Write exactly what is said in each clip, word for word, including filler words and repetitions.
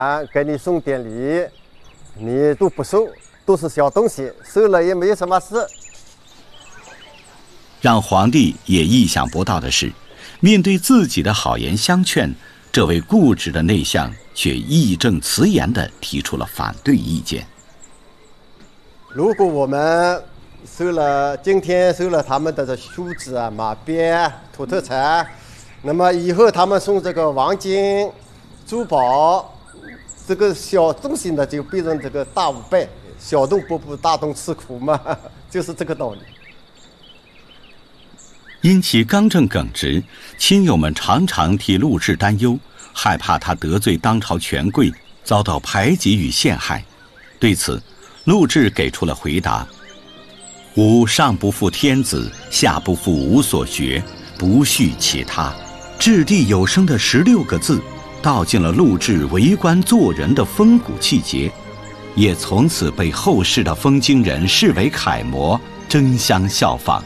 啊，给你送点礼，你都不收，都是小东西，收了也没有什么事。 让皇帝也意想不到的是，面对自己的好言相劝，这位固执的内相却义正辞严地提出了反对意见。 如果我们收了今天收了他们的梳子啊、马鞭、土特产，那么以后他们送这个黄金、珠宝，这个小东西呢就变成这个大五倍，小洞不补，大洞吃苦嘛，就是这个道理。 因其刚正耿直，亲友们常常替陆贽担忧，害怕他得罪当朝权贵，遭到排挤与陷害。对此，陆贽给出了回答：吾上不负天子，下不负吾所学，不恤其他。掷地有声的十六个字，道尽了陆贽为官做人的风骨气节，也从此被后世的封京人视为楷模，争相效仿。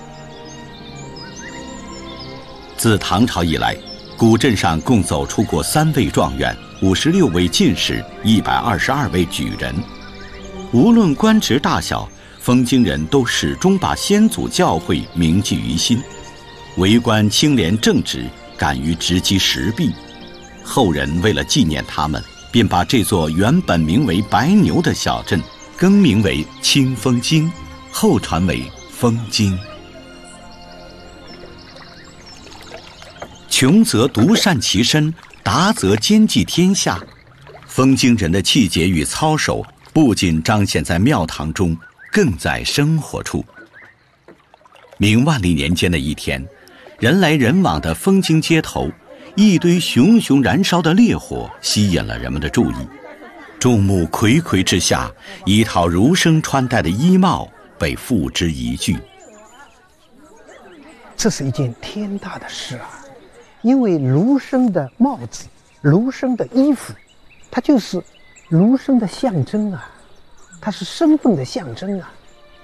自唐朝以来，古镇上共走出过三位状元、五十六位进士、一百二十二位举人。无论官职大小，封京人都始终把先祖教诲铭记于心，为官清廉正直，敢于直击实弊。后人为了纪念他们，便把这座原本名为白牛的小镇更名为清风京，后传为封京。穷则独善其身，达则兼济天下。封京人的气节与操守，不仅彰显在庙堂中，更在生活处。明万历年间的一天，人来人往的封京街头，一堆熊熊燃烧的烈火吸引了人们的注意。众目睽睽之下，一套儒生穿戴的衣帽被付之一炬。 这是一件天大的事啊！因为儒生的帽子、儒生的衣服，它就是儒生的象征啊，它是身份的象征啊。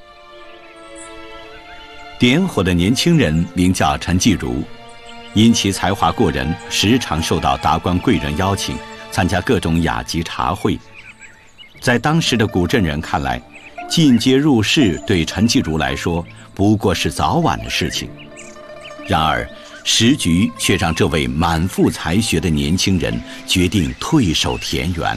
点火的年轻人名叫陈继儒，因其才华过人，时常受到达官贵人邀请，参加各种雅集茶会。在当时的古镇人看来，进阶入仕对陈继儒来说不过是早晚的事情。然而时局却让这位满腹才学的年轻人决定退守田园。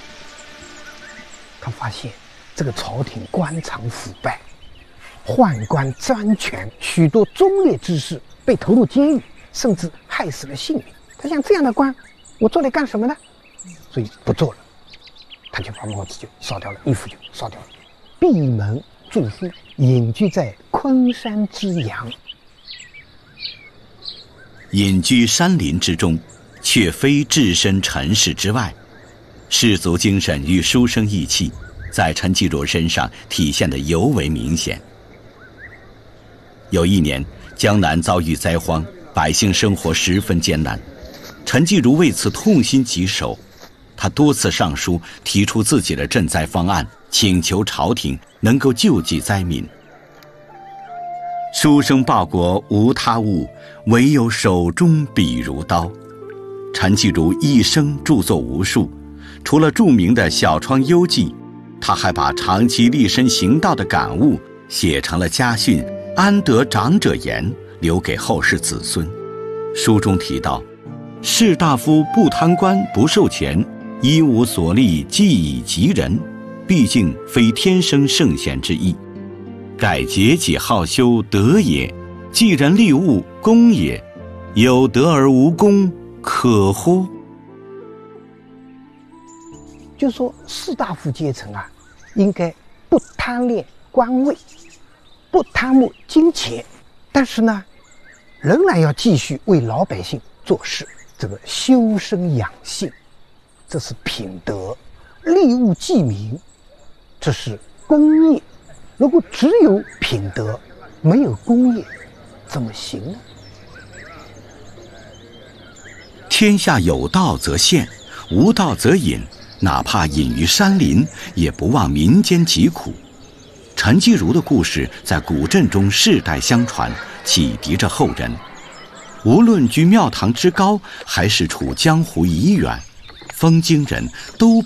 他发现这个朝廷官场腐败，宦官专权，许多忠烈之士被投入监狱，甚至害死了性命。他想，这样的官我做来干什么呢？所以不做了，他就把帽子就烧掉了，衣服就烧掉了，闭门著书，隐居在昆山之阳。 隐居山林之中，却非置身尘世之外，士族精神与书生意气在陈继儒身上体现得尤为明显。有一年，江南遭遇灾荒，百姓生活十分艰难，陈继儒为此痛心疾首，他多次上书提出自己的赈灾方案，请求朝廷能够救济灾民。书生报国无他物，唯有手中笔如刀。陈继儒一生著作无数，除了著名的《小窗幽记》，他还把长期立身行道的感悟写成了家训《安得长者言》，留给后世子孙。书中提到，士大夫不贪官不受钱，一无所利，既以及人，毕竟非天生圣贤之意。盖节己好修德也，济人利物功也，有德而无功，可乎？ 就说士大夫阶层啊，应该不贪恋官位，不贪慕金钱，但是呢，仍然要继续为老百姓做事，这个修身养性，这是品德；利物济民，这是公业。如果只有品德，没有公业，怎么行呢？ 天下有道则现，无道则隐，哪怕隐于山林，也不忘民间疾苦。陈继儒的故事在古镇中世代相传，启迪着后人。无论居庙堂之高，还是处江湖以远，封京人都